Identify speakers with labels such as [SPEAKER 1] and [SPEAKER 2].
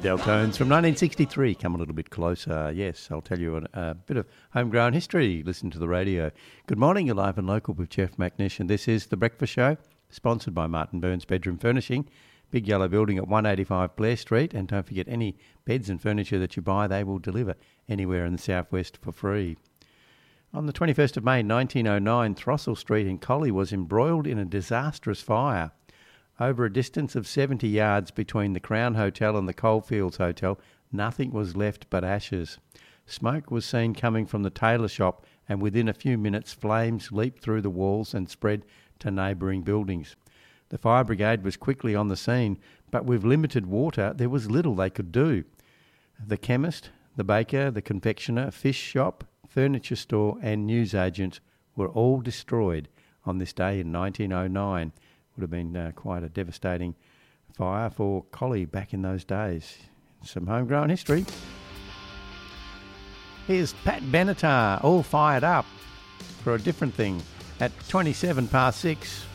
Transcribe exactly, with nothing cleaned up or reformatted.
[SPEAKER 1] Deltones from nineteen sixty-three. Come a little bit closer. Yes, I'll tell you a, a bit of homegrown history. Listen to the radio. Good morning, you're live and local with Jeff McNish, and this is The Breakfast Show, sponsored by Martin Burns Bedroom Furnishing. Big yellow building at one eighty-five Blair Street, and don't forget, any beds and furniture that you buy, they will deliver anywhere in the southwest for free. On the twenty-first of May nineteen oh nine, Throstle Street in Collie was embroiled in a disastrous fire. Over a distance of seventy yards between the Crown Hotel and the Coalfields Hotel, nothing was left but ashes. Smoke was seen coming from the tailor shop, and within a few minutes flames leaped through the walls and spread to neighbouring buildings. The fire brigade was quickly on the scene, but with limited water there was little they could do. The chemist, the baker, the confectioner, fish shop, furniture store and newsagent were all destroyed on this day in nineteen oh nine. Would have been uh, quite a devastating fire for Collie back in those days. Some homegrown history. Here's Pat Benatar, all fired up for a different thing at twenty-seven past six.